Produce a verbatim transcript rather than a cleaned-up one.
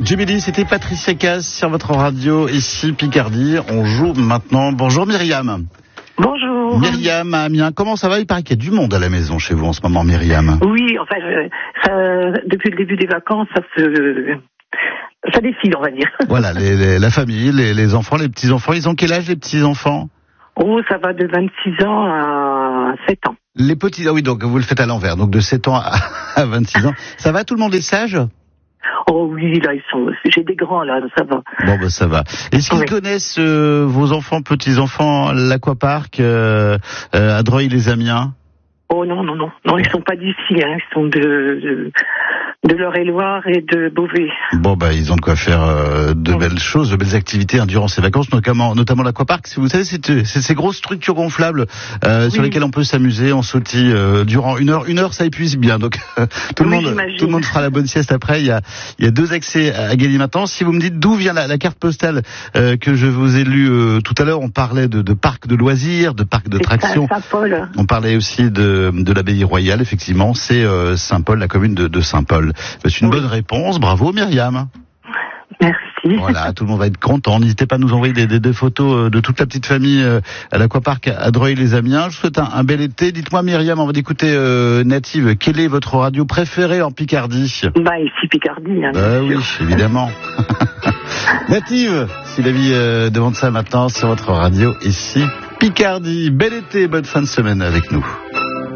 Jubilee, c'était Patricia Cass sur votre radio, ici Picardie. On joue maintenant. Bonjour Myriam. Bonjour. Myriam à Amiens, comment ça va? Il paraît qu'il y a du monde à la maison chez vous en ce moment, Myriam. Oui, enfin, je, ça, depuis le début des vacances, ça se... ça défile, on va dire. Voilà, les, les, la famille, les, les enfants, les petits-enfants. Ils ont quel âge, les petits-enfants? Oh, ça va de vingt-six ans à sept ans. Les petits, ah oui, donc vous le faites à l'envers, donc de sept ans à, à vingt-six ans. Ça va, tout le monde est sage? Oh oui, là, ils sont... j'ai des grands, là, ça va. Bon, ben ça va. Est-ce qu'ils oui. connaissent, euh, vos enfants, petits-enfants, l'aquapark, euh, euh, à Dreuil-les-Amiens? Oh non, non, non. Non, ils sont pas d'ici, hein. Ils sont de... de... de l'Eure-et-Loire et de Beauvais. Bon, bah, ils ont de quoi faire euh, de oui. belles choses, de belles activités hein, durant ces vacances, notamment, notamment l'aquapark. Vous savez, c'est, c'est ces grosses structures gonflables euh, oui. sur lesquelles on peut s'amuser, on sautille euh, durant une heure. Une heure, ça épuise bien. Donc, euh, tout, oui, le monde, tout le monde fera la bonne sieste après. Il y a, il y a deux accès à gagner maintenant. Si vous me dites d'où vient la, la carte postale euh, que je vous ai lue euh, tout à l'heure, on parlait de, de parc de loisirs, de parc de traction. Saint-Paul. On parlait aussi de, de l'abbaye royale, effectivement. C'est euh, Saint-Paul, la commune de, de Saint-Paul. C'est une oui. bonne réponse, bravo Myriam. Merci. Voilà, tout le monde va être content. N'hésitez pas à nous envoyer des, des, des photos de toute la petite famille à l'aquapark à Dreuil-les-Amiens. Je vous souhaite un, un bel été. Dites-moi Myriam, on va d'écouter euh, Native, quelle est votre radio préférée en Picardie? Bah ici Picardie. Hein, bah oui, évidemment. Native, si la vie euh, demande ça maintenant sur votre radio ici Picardie. Bel été, bonne fin de semaine avec nous.